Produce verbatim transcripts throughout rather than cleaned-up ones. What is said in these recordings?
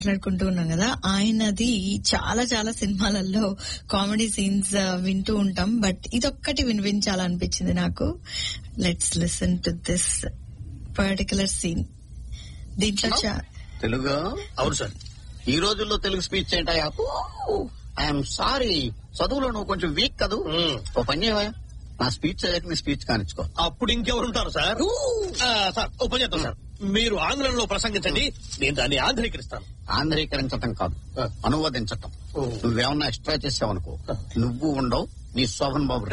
మాట్లాడుకుంటూ ఉన్నాం కదా, ఆయనది చాలా చాలా సినిమాలలో కామెడీ సీన్స్ వింటూ ఉంటాం. బట్ ఇదొక్కటి వినిపించాలనిపించింది నాకు. Let's listen to this particular scene. దీంట్లో తెలుగు అవును సార్. ఈ రోజుల్లో తెలుగు స్పీచ్ ఏంటయ్యా? ఐఎమ్ సారీ, చదువులో నువ్వు కొంచెం వీక్ కదూ. ఓ పని చేయవా, నా స్పీచ్ అయ్యాక నీ స్పీచ్ కానిచ్చుకో. అప్పుడు ఇంకెవరు ఉంటారు సార్? సార్ ఓ పని చేద్దాం సార్, మీరు ఆంగ్లంలో ప్రసంగించండి, నేను దాన్ని ఆంధ్రీకరిస్తాను. ఆంధ్రీకరించటం కాదు, అనువదించటం. నువ్వేమన్నా ఎక్స్ట్రా చేసావనుకో, నువ్వు ఉండవు, నీ శోభన్ బాబు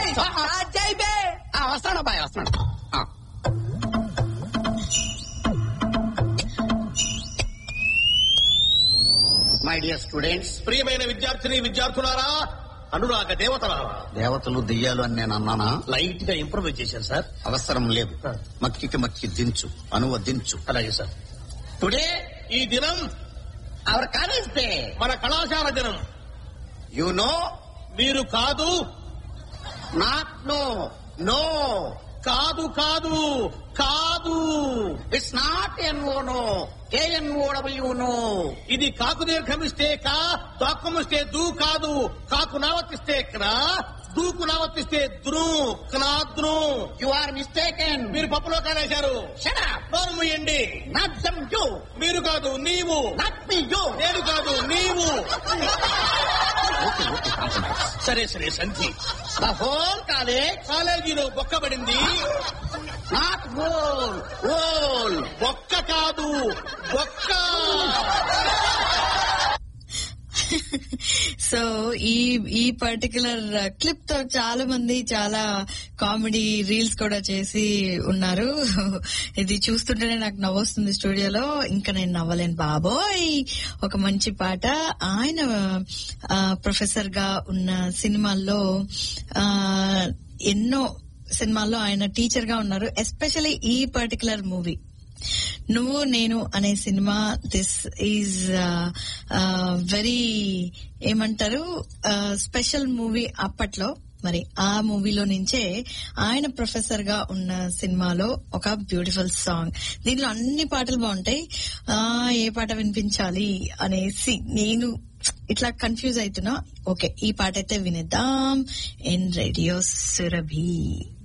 వస్తాడు. బాయ్ వస్తాడు. మై డియర్ స్టూడెంట్స్, ప్రియమైన విద్యార్థిని విద్యార్థులారా, అనురాగ దేవతలారా. దేవతలు దెయ్యాలు అని నేను అన్నానా? లైట్ గా ఇంప్రూవైజ్ చేశాను సార్. అవసరం లేదు, మక్కికి మక్కి దించు, అనువదించు. అలాగే సార్. టుడే ఈ దినం అవర్ కాలేజ్ డే, మన కళాశాల దినం. యు నో, మీరు కాదు. నాట్ నో, నో కాదు కాదు కాదు. It's not NO no, K N O W no. ఇది కాకు దీర్ఘమిస్తే కా, తొక్కమిస్తే దూ కాదు. కాకు నావర్తిస్తే క్నా, దూకు నావర్తిస్తే ద్రు, క్నాద్రు. You are mistaken. మీరు పప్పులో కానేశారు. Shut up. నోరు మూయండి. Not dum you. మీరు కాదు నీవు. Not me you. నేను కాదు నీవు. సరే సరే సంధి. ద హోల్ కాలేజ్, కాలేజీలో బొక్కబడింది. Not whole, whole. బొక్క కాదు బొక్క. సో ఈ ఈ పర్టికులర్ క్లిప్ తో చాలా మంది చాలా కామెడీ రీల్స్ కూడా చేసి ఉన్నారు. ఇది చూస్తుంటేనే నాకు నవ్వొస్తుంది స్టూడియోలో. ఇంకా నేను నవ్వలేను బాబోయ్. ఒక మంచి పాట. ఆయన ప్రొఫెసర్ గా ఉన్న సినిమాల్లో ఎన్నో సినిమాల్లో ఆయన టీచర్ గా ఉన్నారు. ఎస్పెషల్లీ ఈ పర్టికులర్ మూవీ నువ్వు నేను అనే సినిమా, దిస్ ఈజ్ వెరీ ఏమంటారు స్పెషల్ మూవీ అప్పట్లో. మరి ఆ మూవీలో నుంచే ఆయన ప్రొఫెసర్ గా ఉన్న సినిమాలో ఒక బ్యూటిఫుల్ సాంగ్. దీనిలో అన్ని పాటలు బాగుంటాయి. ఆ ఏ పాట వినిపించాలి అనేసి నేను ఇట్లా కన్ఫ్యూజ్ అవుతున్నా. ఓకే, ఈ పాట అయితే వినేద్దాం. In radio Surabhi.